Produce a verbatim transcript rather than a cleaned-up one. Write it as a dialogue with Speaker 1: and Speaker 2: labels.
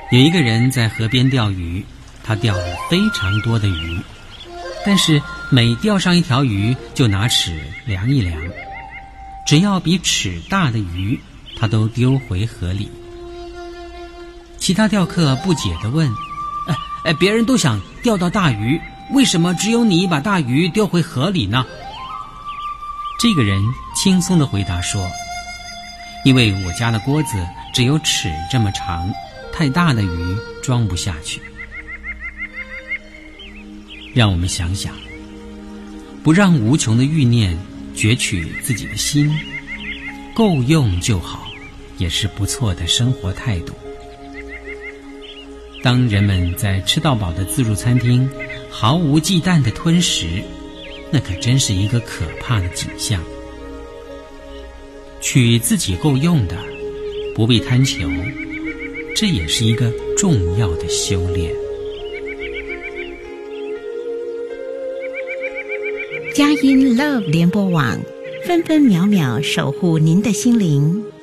Speaker 1: 有一个人在河边钓鱼，他钓了非常多的鱼，但是每钓上一条鱼就拿尺量一量，只要比尺大的鱼，他都丢回河里。其他钓客不解地问：哎哎，别人都想钓到大鱼，为什么只有你把大鱼丢回河里呢？这个人轻松地回答说：因为我家的锅子只有尺这么长，太大的鱼装不下去。让我们想想，不让无穷的欲念攫取自己的心，够用就好，也是不错的生活态度。当人们在吃到饱的自助餐厅毫无忌惮地吞食，那可真是一个可怕的景象。取自己够用的，不必贪求，这也是一个重要的修炼。
Speaker 2: 佳音 Love 联播网，分分秒秒守护您的心灵。